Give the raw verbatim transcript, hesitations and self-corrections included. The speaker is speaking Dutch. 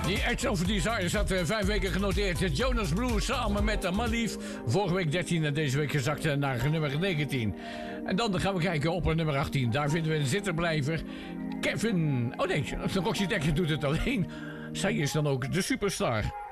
Die Edge of Desire zat uh, vijf weken genoteerd. Jonas Blue samen met uh, Malief. Vorige week dertien en deze week gezakt uh, naar nummer negentien. En dan gaan we kijken op uh, nummer achttien. Daar vinden we een zitterblijver. Kevin... Oh nee, Roxy Dekker doet het alleen. Zij is dan ook de superstar.